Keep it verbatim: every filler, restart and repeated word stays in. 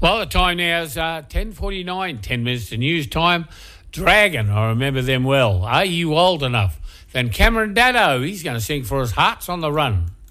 Well, the time now is uh, ten forty-nine, ten minutes to news time. Dragon, I remember them well. Are you old enough? Then Cameron Daddo, he's going to sing for us Hearts on the Run.